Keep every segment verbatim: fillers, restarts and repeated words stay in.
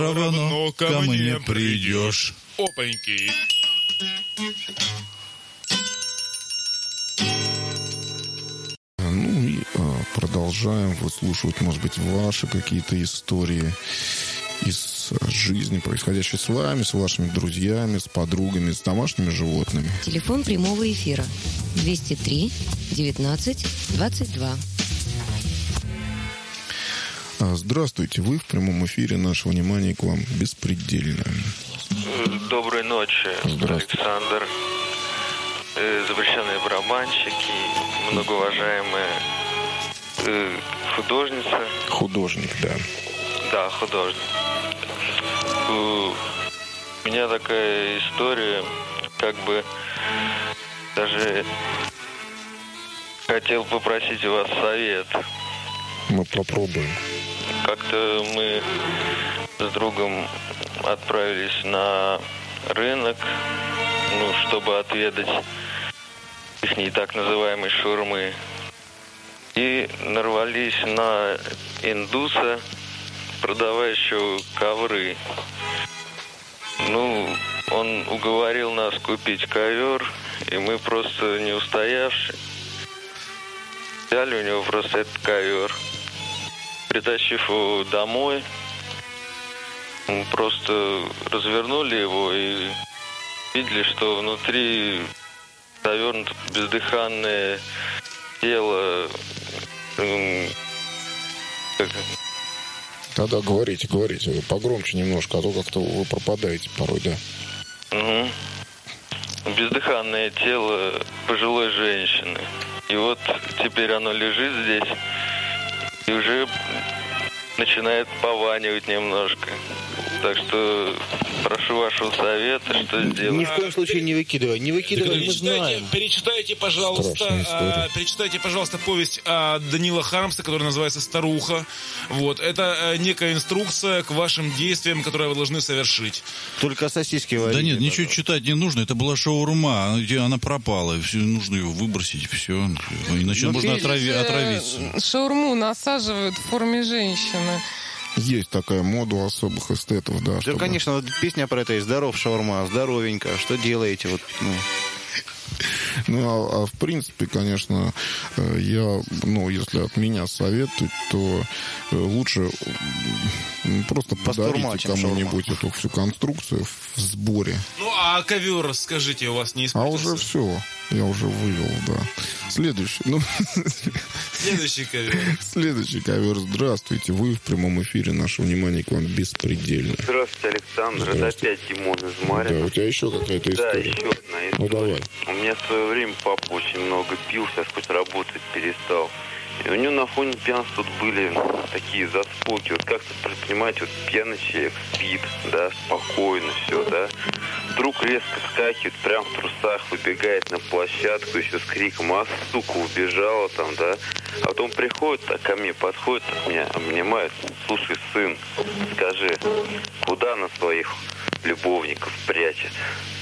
равно ко мне придешь. Опаньки. Ну и а, продолжаем выслушивать, может быть, ваши какие-то истории из жизни, происходящей с вами, с вашими друзьями, с подругами, с домашними животными. Телефон прямого эфира двести три девятнадцать двадцать два. Здравствуйте, вы в прямом эфире. Наше внимание к вам беспредельно. Доброй ночи, Александр. Запрещенные барабанщики, многоуважаемая художница. Художник, да. Да, художник. У меня такая история, как бы даже хотел попросить у вас совет. Мы попробуем. Как-то мы с другом отправились на рынок, ну, чтобы отведать их так называемой шаурмы. И нарвались на индуса, продавающего ковры. Ну, он уговорил нас купить ковер, и мы просто не устоявши взяли у него просто этот ковер. Притащив его домой, мы просто развернули его и видели, что внутри завернуто бездыханное тело. Да-да, говорите, говорите. Погромче немножко, а то как-то вы пропадаете порой, да. Угу. Бездыханное тело пожилой женщины. И вот теперь оно лежит здесь и уже начинает пованивать немножко. Так что прошу вашего совета, что сделать. Ни в коем случае не выкидывай. Не выкидывай, мы Перечитайте, знаем. перечитайте, пожалуйста, а, перечитайте, пожалуйста, повесть а, Данила Хармса, которая называется «Старуха». Вот. Это а, некая инструкция к вашим действиям, которые вы должны совершить. Только сосиски варите. Да нет, ничего читать не нужно. Это была шаурма. Она, она пропала. Все, нужно ее выбросить. Все. Иначе Но можно ты... отрави, отравиться. Шаурму насаживают в форме женщины. Есть такая мода у особых эстетов, да. Да, чтобы... конечно, вот песня про это и «Здоров, шаурма», «Здоровенько», что делаете? Вот, ну... Ну, а, а в принципе, конечно, я, ну, если от меня советовать, то лучше просто подарите кому-нибудь эту всю конструкцию в сборе. Ну, а ковер, скажите, у вас не испортился? А уже все, я уже вывел, да. Следующий, ну... Следующий ковер. Следующий ковер. Здравствуйте, вы в прямом эфире, наше внимание к вам беспредельно. Здравствуйте, Александр, Здравствуйте. это опять Димон из Марина. Да, у тебя еще какая-то история? Да, еще одна история. Ну, давай. У меня в свое время папа очень много пил, сейчас хоть работать перестал. И у него на фоне пьянства тут были такие заскоки. Вот как-то, понимаете, вот пьяный человек спит, да, спокойно все, да. Вдруг резко скакивает, прям в трусах выбегает на площадку еще с криком: «А, сука, убежала там», да. А потом приходит, так ко мне подходит, меня обнимает: «Слушай, сын, скажи, куда она своих любовников прячет?»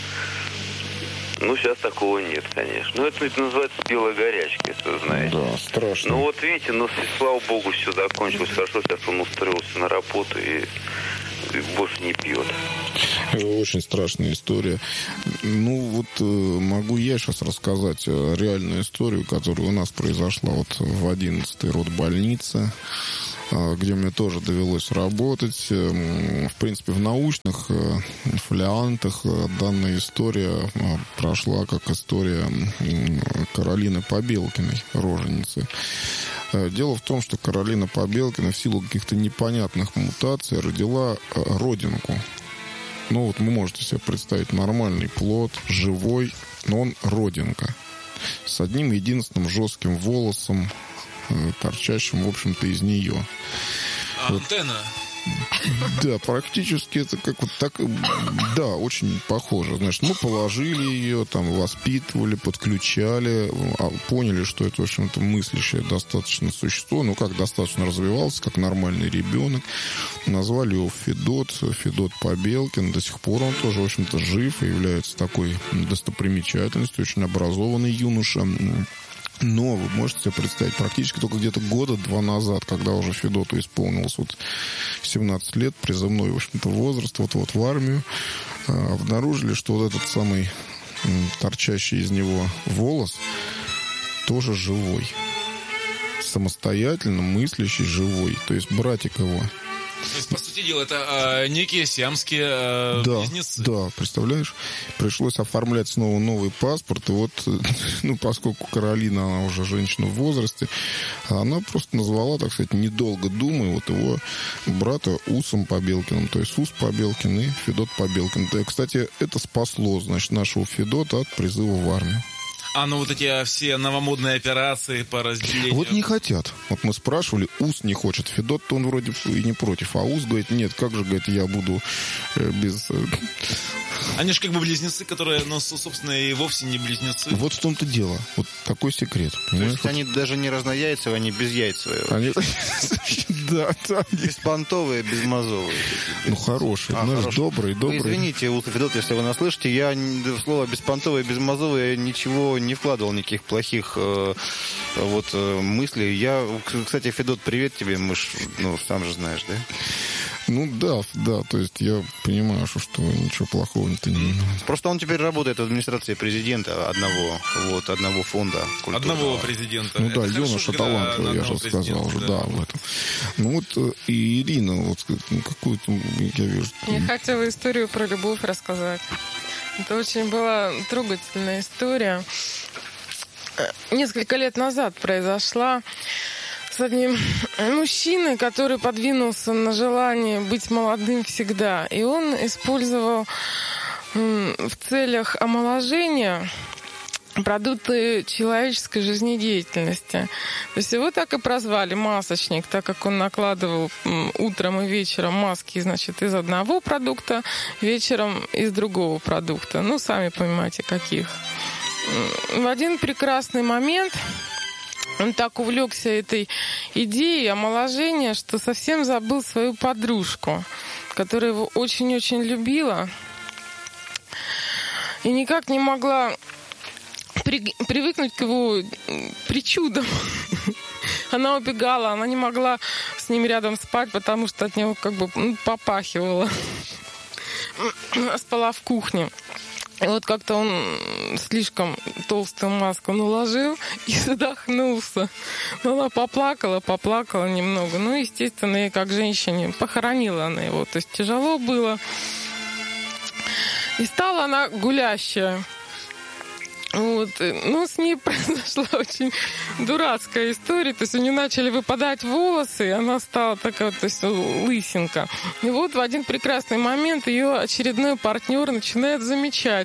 Ну, сейчас такого нет, конечно. Ну, это, это называется белая горячка, если вы знаете. Да, страшно. Ну, вот видите, ну, слава богу, все закончилось хорошо. Сейчас он устроился на работу и, и больше не пьет. Очень страшная история. Ну, вот э, могу я сейчас рассказать реальную историю, которая у нас произошла вот в одиннадцатой родбольнице, где мне тоже довелось работать. В принципе, в научных фолиантах данная история прошла как история Каролины Побелкиной, роженицы. Дело в том, что Каролина Побелкина в силу каких-то непонятных мутаций родила родинку. Ну, вот вы можете себе представить нормальный плод, живой, но он родинка. С одним единственным жестким волосом, торчащим, в общем-то, из нее. А антенна? Да, практически это как вот так, да, очень похоже. Значит, мы положили ее, там, воспитывали, подключали, поняли, что это, в общем-то, мыслящее достаточно существо, ну, как достаточно развивался, как нормальный ребенок. Назвали его Федот, Федот Побелкин. До сих пор он тоже, в общем-то, жив и является такой достопримечательностью, очень образованный юноша. Но вы можете себе представить, практически только где-то года два назад, когда уже Федоту исполнилось вот семнадцать лет, призывной, в общем-то, возраст, вот-вот в армию, обнаружили, что вот этот самый торчащий из него волос тоже живой. Самостоятельно мыслящий, живой. То есть братик его. То есть, по сути дела, это э, некие сиамские э, да, близнецы. Да, представляешь? Пришлось оформлять снова новый паспорт. И вот, ну, поскольку Каролина, она уже женщина в возрасте, она просто назвала, так сказать, недолго думая, вот его брата Усом Побелкиным. То есть Ус Побелкин и Федот Побелкин. И, кстати, это спасло, значит, нашего Федота от призыва в армию. А ну вот эти все новомодные операции по разделению. Вот не хотят. Вот мы спрашивали, Ус не хочет. Федот-то он вроде и не против. А Ус говорит, нет, как же, говорит, я буду без... Они же как бы близнецы, которые, ну, собственно, и вовсе не близнецы. Вот в том-то дело. Вот такой секрет. То есть вот... они даже не разнояйцевые, они безяйцевые. Они... Да, да. Беспонтовые, безмозовые. Ну, хорошие. Знаешь, добрые, добрые. Извините, Ус и Федот, если вы нас слышите, я в слово беспонтовые, безмозовые ничего не вкладывал, никаких плохих вот мыслей. Я, кстати, Федот, привет тебе, мы ж, ну, сам же знаешь, да? Ну да, да, то есть я понимаю, что, что ничего плохого-то не... Просто он теперь работает в администрации президента одного, вот, одного фонда культурного. Одного президента. Ну да, юноша талантливый, я же сказал уже, да, об этом. Ну вот и Ирина, вот какую-то, я вижу... Я хотела историю про любовь рассказать. Это очень была трогательная история. Несколько лет назад произошла с одним мужчиной, который подвинулся на желание быть молодым всегда. И он использовал в целях омоложения продукты человеческой жизнедеятельности. То есть его так и прозвали масочник, так как он накладывал утром и вечером маски, значит, из одного продукта, вечером из другого продукта. Ну, сами понимаете, каких. В один прекрасный момент он так увлекся этой идеей омоложения, что совсем забыл свою подружку, которая его очень-очень любила и никак не могла при... привыкнуть к его причудам. Она убегала, она не могла с ним рядом спать, потому что от него как бы ну, попахивало. Спала в кухне. И вот как-то он слишком толстую маску наложил и задохнулся. Но она поплакала, поплакала немного. Ну, естественно, ей как женщине похоронила она его. То есть тяжело было. И стала она гулящая. Вот. Ну, с ней произошла очень дурацкая история. То есть у нее начали выпадать волосы, и она стала такая, то есть лысинка. И вот в один прекрасный момент ее очередной партнер начинает замечать,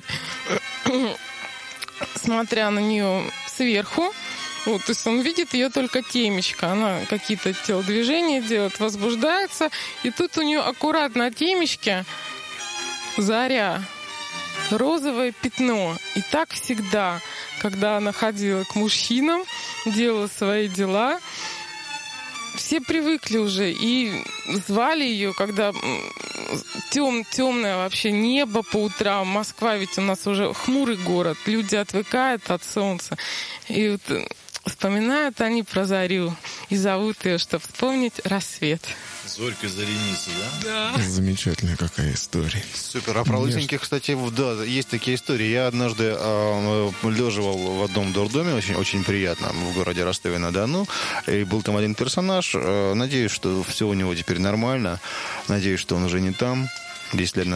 смотря на нее сверху. Вот, то есть он видит ее только темечко. Она какие-то телодвижения делает, возбуждается. И тут у нее аккуратно на темечке заря. Розовое пятно. И так всегда, когда она ходила к мужчинам, делала свои дела, все привыкли уже и звали ее, когда тем, темное вообще небо по утрам. Москва ведь у нас уже хмурый город, люди отвыкают от солнца. И вот вспоминают они про зарю и зовут ее, чтобы вспомнить рассвет. Зорька Зареница, да? Да. Замечательная какая история. Супер. А про лысеньких, кстати, да, есть такие истории. Я однажды э, леживал в одном дурдоме, очень, очень приятно, в городе Ростове-на-Дону. И был там один персонаж. Э, надеюсь, что все у него теперь нормально. Надеюсь, что он уже не там. десять лет назад